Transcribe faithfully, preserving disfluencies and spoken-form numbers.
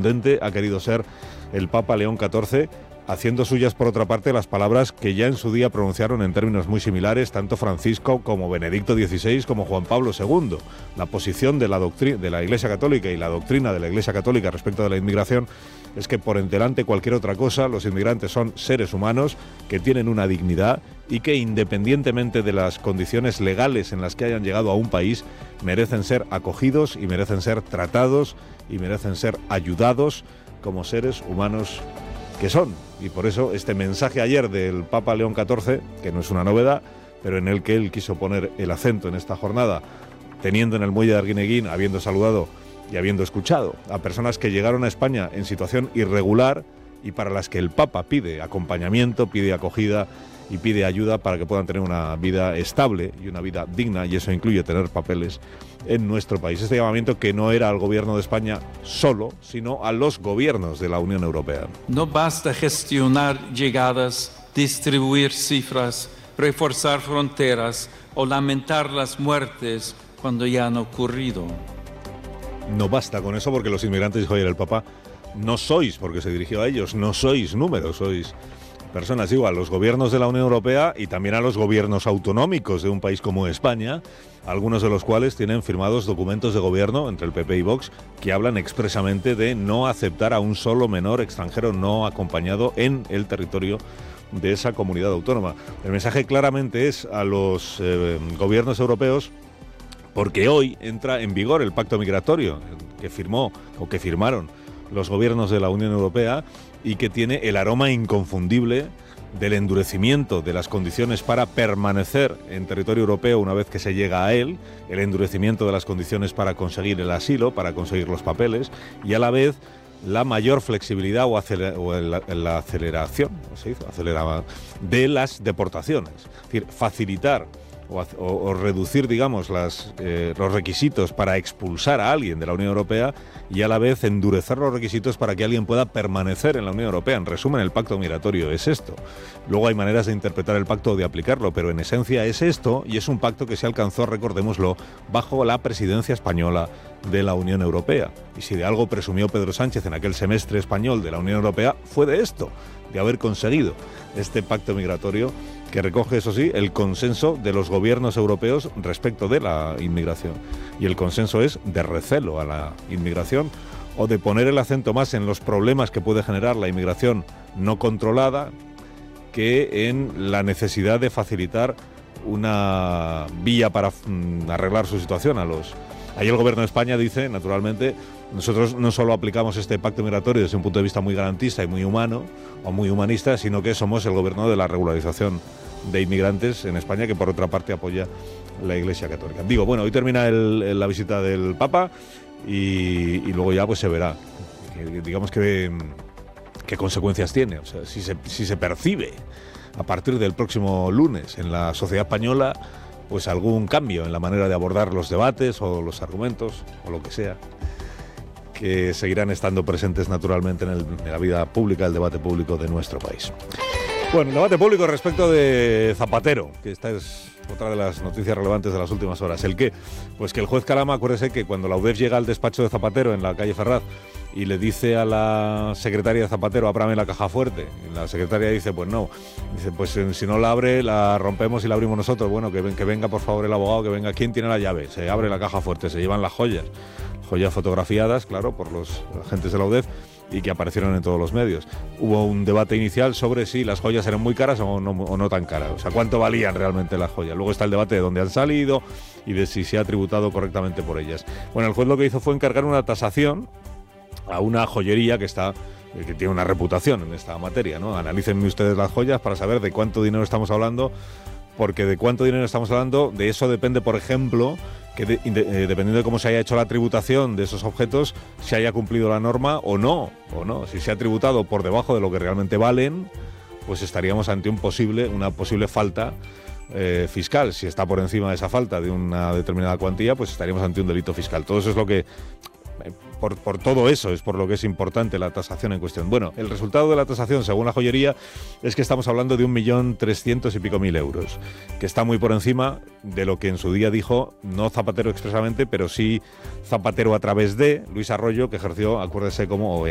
contundente ha querido ser el Papa León catorce, haciendo suyas, por otra parte, las palabras que ya en su día pronunciaron en términos muy similares tanto Francisco como Benedicto dieciséis como Juan Pablo segundo. La posición de la, doctrina, de la Iglesia Católica y la doctrina de la Iglesia Católica respecto de la inmigración es que por delante cualquier otra cosa, los inmigrantes son seres humanos que tienen una dignidad y que, independientemente de las condiciones legales en las que hayan llegado a un país, merecen ser acogidos y merecen ser tratados y merecen ser ayudados como seres humanos que son. Y por eso este mensaje ayer del Papa León catorce, que no es una novedad, pero en el que él quiso poner el acento en esta jornada, teniendo en el muelle de Arguineguín, habiendo saludado y habiendo escuchado a personas que llegaron a España en situación irregular y para las que el Papa pide acompañamiento, pide acogida y pide ayuda para que puedan tener una vida estable y una vida digna, y eso incluye tener papeles en nuestro país. Este llamamiento que no era al gobierno de España solo, sino a los gobiernos de la Unión Europea. No basta gestionar llegadas, distribuir cifras, reforzar fronteras o lamentar las muertes cuando ya han ocurrido. No basta con eso, porque los inmigrantes, dijo ayer el Papa, no sois, porque se dirigió a ellos, no sois números, sois personas. Digo, a los gobiernos de la Unión Europea y también a los gobiernos autonómicos de un país como España, algunos de los cuales tienen firmados documentos de gobierno entre el P P y Vox que hablan expresamente de no aceptar a un solo menor extranjero no acompañado en el territorio de esa comunidad autónoma. El mensaje claramente es a los eh, gobiernos europeos, porque hoy entra en vigor el pacto migratorio que firmó o que firmaron los gobiernos de la Unión Europea y que tiene el aroma inconfundible del endurecimiento de las condiciones para permanecer en territorio europeo una vez que se llega a él, el endurecimiento de las condiciones para conseguir el asilo, para conseguir los papeles, y a la vez la mayor flexibilidad o, aceler, o el, la aceleración, ¿cómo se dice? Aceleraba, de las deportaciones. Es decir, facilitar o, o, o reducir, digamos, las, eh, los requisitos para expulsar a alguien de la Unión Europea y a la vez endurecer los requisitos para que alguien pueda permanecer en la Unión Europea. En resumen, el pacto migratorio es esto. Luego hay maneras de interpretar el pacto o de aplicarlo, pero en esencia es esto, y es un pacto que se alcanzó, recordémoslo, bajo la presidencia española de la Unión Europea. Y si de algo presumió Pedro Sánchez en aquel semestre español de la Unión Europea, fue de esto, de haber conseguido este pacto migratorio que recoge, eso sí, el consenso de los gobiernos europeos respecto de la inmigración. Y el consenso es de recelo a la inmigración o de poner el acento más en los problemas que puede generar la inmigración no controlada que en la necesidad de facilitar una vía para mm, arreglar su situación a los... Ahí el gobierno de España dice, naturalmente, nosotros no solo aplicamos este pacto migratorio desde un punto de vista muy garantista y muy humano o muy humanista, sino que somos el gobierno de la regularización de inmigrantes en España, que por otra parte apoya la Iglesia Católica. Digo, bueno, hoy termina el, la visita del Papa y, y luego ya pues se verá, que, digamos que qué consecuencias tiene, o sea, si se, si se percibe a partir del próximo lunes en la sociedad española pues algún cambio en la manera de abordar los debates o los argumentos o lo que sea, que seguirán estando presentes naturalmente en, el, en la vida pública, el debate público de nuestro país. Bueno, el debate público respecto de Zapatero, que esta es otra de las noticias relevantes de las últimas horas. ¿El qué? Pues que el juez Calama, acuérdese que cuando la U D E F llega al despacho de Zapatero en la calle Ferraz y le dice a la secretaria de Zapatero, ábrame la caja fuerte, y la secretaria dice, pues no, dice, pues si no la abre, la rompemos y la abrimos nosotros. Bueno, que, que venga por favor el abogado, que venga. ¿Quién tiene la llave? Se abre la caja fuerte, se llevan las joyas, joyas fotografiadas, claro, por los agentes de la U D E F, y que aparecieron en todos los medios. Hubo un debate inicial sobre si las joyas eran muy caras o no, o no tan caras, o sea, cuánto valían realmente las joyas. Luego está el debate de dónde han salido y de si se ha tributado correctamente por ellas. Bueno, el juez lo que hizo fue encargar una tasación a una joyería que está que tiene una reputación en esta materia, ¿no? Analícenme ustedes las joyas para saber de cuánto dinero estamos hablando, porque de cuánto dinero estamos hablando, de eso depende, por ejemplo, que de, de, eh, dependiendo de cómo se haya hecho la tributación de esos objetos, se haya cumplido la norma o no, o no. Si se ha tributado por debajo de lo que realmente valen, pues estaríamos ante un posible, una posible falta eh, fiscal. Si está por encima de esa falta de una determinada cuantía, pues estaríamos ante un delito fiscal. Todo eso es lo que... Por, por todo eso es por lo que es importante la tasación en cuestión. Bueno, el resultado de la tasación, según la joyería, es que estamos hablando de un millón trescientos y pico mil euros, que está muy por encima de lo que en su día dijo, no Zapatero expresamente, pero sí Zapatero a través de Luis Arroyo, que ejerció, acuérdese, como